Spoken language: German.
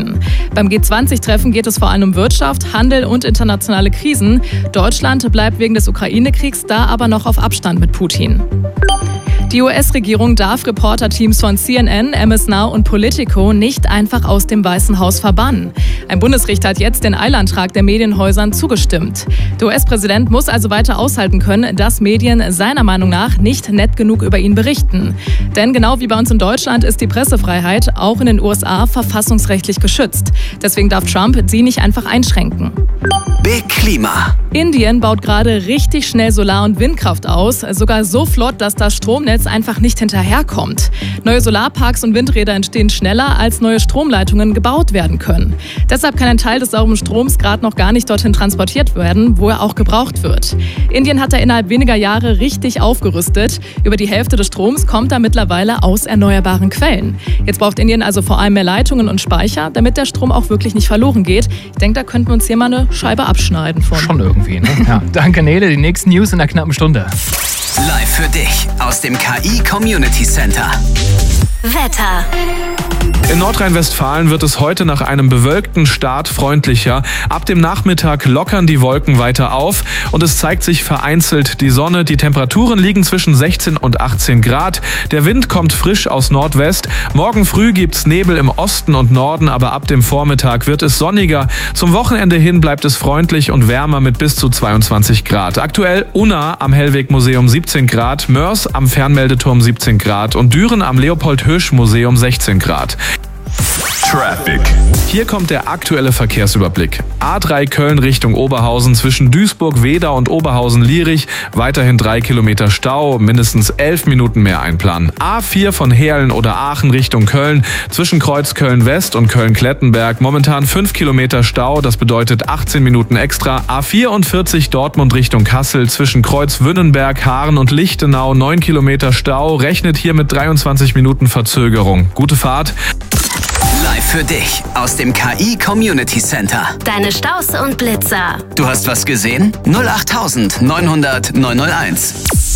sprechen. Beim G20-Treffen geht es vor allem um Wirtschaft, Handel und internationale Krisen. Deutschland bleibt wegen des Ukraine-Kriegs da aber noch auf Abstand mit Putin. Die US-Regierung darf Reporterteams von CNN, MS Now und Politico nicht einfach aus dem Weißen Haus verbannen. Ein Bundesrichter hat jetzt den Eilantrag der Medienhäusern zugestimmt. Der US-Präsident muss also weiter aushalten können, dass Medien seiner Meinung nach nicht nett genug über ihn berichten. Denn genau wie bei uns in Deutschland ist die Pressefreiheit auch in den USA verfassungsrechtlich geschützt. Deswegen darf Trump sie nicht einfach einschränken. Big Klima. Indien baut gerade richtig schnell Solar- und Windkraft aus, sogar so flott, dass das Stromnetz einfach nicht hinterherkommt. Neue Solarparks und Windräder entstehen schneller, als neue Stromleitungen gebaut werden können. Deshalb kann ein Teil des sauren Stroms gerade noch gar nicht dorthin transportiert werden, wo er auch gebraucht wird. Indien hat da innerhalb weniger Jahre richtig aufgerüstet. Über die Hälfte des Stroms kommt da mittlerweile aus erneuerbaren Quellen. Jetzt braucht Indien also vor allem mehr Leitungen und Speicher, damit der Strom auch wirklich nicht verloren geht. Ich denke, da könnten wir uns hier mal eine Scheibe abschneiden von. Schon irgendwie, ne? Ja. Danke, Nele. Die nächsten News in einer knappen Stunde. Live für dich aus dem KI Community Center. Wetter. In Nordrhein-Westfalen wird es heute nach einem bewölkten Start freundlicher. Ab dem Nachmittag lockern die Wolken weiter auf und es zeigt sich vereinzelt die Sonne. Die Temperaturen liegen zwischen 16 und 18 Grad. Der Wind kommt frisch aus Nordwest. Morgen früh gibt's Nebel im Osten und Norden, aber ab dem Vormittag wird es sonniger. Zum Wochenende hin bleibt es freundlich und wärmer mit bis zu 22 Grad. Aktuell Unna am Hellweg-Museum 17 Grad, Mörs am Fernmeldeturm 17 Grad und Düren am Leopold-Hirsch-Museum 16 Grad. Traffic. Hier kommt der aktuelle Verkehrsüberblick. A3 Köln Richtung Oberhausen zwischen Duisburg-Wedau und Oberhausen-Lierich. Weiterhin 3 Kilometer Stau, mindestens 11 Minuten mehr einplanen. A4 von Heerlen oder Aachen Richtung Köln zwischen Kreuz Köln-West und Köln-Klettenberg. Momentan 5 Kilometer Stau, das bedeutet 18 Minuten extra. A44 Dortmund Richtung Kassel zwischen Kreuz Wünnenberg, Haaren und Lichtenau. 9 Kilometer Stau, rechnet hier mit 23 Minuten Verzögerung. Gute Fahrt. Live für dich aus dem KI Community Center. Deine Staus und Blitzer. Du hast was gesehen? 08900 901.